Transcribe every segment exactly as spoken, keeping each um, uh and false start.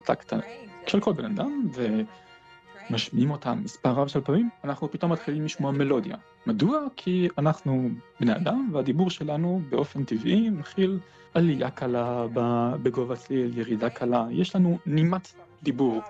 טקט של כל בן אדם, ומשמיעים אותה מספר רב של פעמים, אנחנו פתאום מתחילים לשמוע מלודיה. מדוע? כי אנחנו בני אדם, והדיבור שלנו באופן טבעי מכיל עלייה קלה בגובה צליל, ירידה קלה. יש לנו נימת דיבור,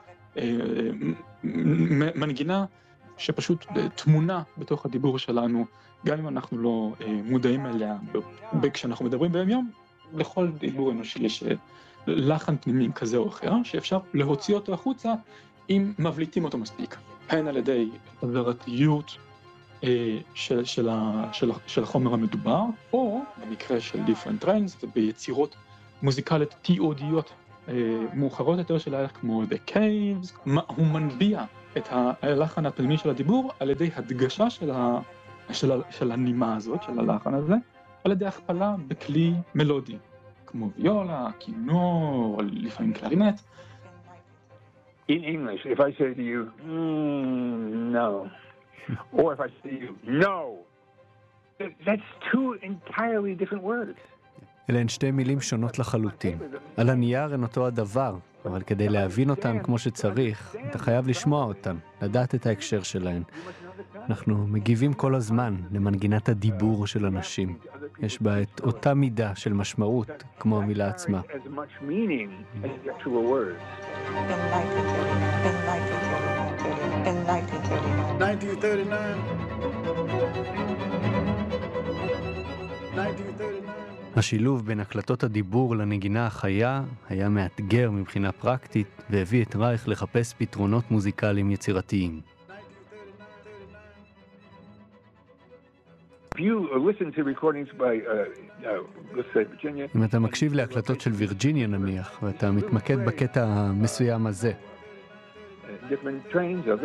מנגינה שפשוט תמונה בתוך הדיבור שלנו, גם אם אנחנו לא מודעים אליה כשאנחנו מדברים ביום יום, לכל דיבור אנושי יש לחן פנימי כזה או אחר, שאפשר להוציא אותו החוצה אם מבליטים אותו מספיק, הן על ידי עברתיות של, של, של, של החומר המדובר, או במקרה של Different Trains, ביצירות מוזיקליות תיעודיות מאוחרות יותר של הערך, כמו The Caves. הוא מנביע את הלחן הפנימי של הדיבור על ידי הדגשה של, ה, של, ה, של הנימה הזאת, של הלחן הזה, על ידי הכפלה בכלי מלודי, כמו ויולה, כינור, או לפעמים קלרינט. In English, if I say to you, mm, no, or if I say to you, no, that's two entirely different words. אלה הן שתי מילים שונות לחלוטין. על הנייר הן אותו הדבר, אבל כדי להבין אותן כמו שצריך, אתה חייב לשמוע אותן, לדעת את ההקשר שלהן. אנחנו מגיבים כל הזמן למנגינת הדיבור של אנשים. יש בה את אותה מידה של משמעות, כמו המילה עצמה. השילוב בין הקלטות הדיבור לנגינה החיה היה מאתגר מבחינה פרקטית, והביא את רייך לחפש פתרונות מוזיקליים יצירתיים. אם אתה מקשיב להקלטות של וירג'יניה נניח, ואתה מתמקד בקטע המסוים הזה, different trains of the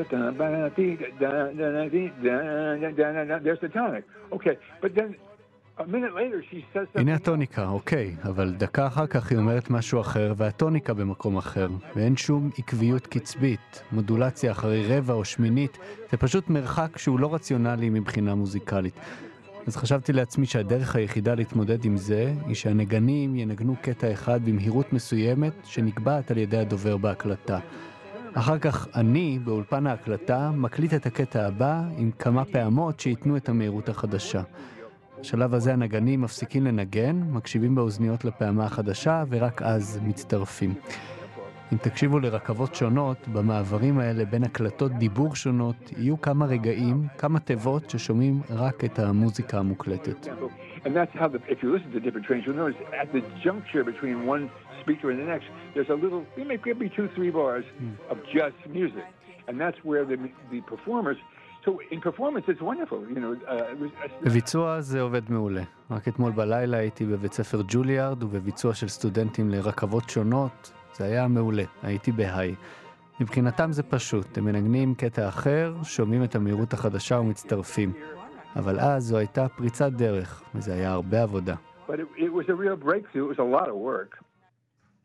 there's the tonic. Okay, but then a minute later she says something. הנה הטוניקה, אוקיי, אבל דקה אחר כך היא אומרת משהו אחר, והטוניקה במקום אחר, ואין שום עקביות קצבית, מודולציה אחרי רבע או שמינית, זה פשוט מרחק שהוא לא רציונלי מבחינה מוזיקלית. אז חשבתי לעצמי שהדרך היחידה להתמודד עם זה היא שהנגנים ינגנו קטע אחד במהירות מסוימת שנקבעת על ידי הדובר בהקלטה. אחר כך אני, באולפן ההקלטה, מקליט את הקטע הבא עם כמה פעמות שיתנו את המהירות החדשה. בשלב הזה הנגנים מפסיקים לנגן, מקשיבים באוזניות לפעמה החדשה ורק אז מצטרפים. אם תקשיבו לרכבות שונות, במעברים האלה בין הקלטות דיבור שונות, יהיו כמה רגעים, כמה תיבות ששומעים רק את המוזיקה המוקלטת. And that's how, the, if you listen to different trains, you'll notice at the juncture between one speaker and the next, there's a little, it may be two, three bars of just music. And that's where the, the performers, so in performance it's wonderful, you know. Uh, בביצוע זה עובד מעולה. רק אתמול בלילה הייתי בבית ספר ג'וליארד, ובביצוע של סטודנטים לרכבות שונות, זה היה מעולה, הייתי בהיי. מבחינתם זה פשוט, הם מנגנים קטע אחר, שומעים את המהירות החדשה ומצטרפים. אבל אז זו הייתה פריצת דרך, וזה היה הרבה עבודה. But it, it was a real breakthrough. It was a lot of work.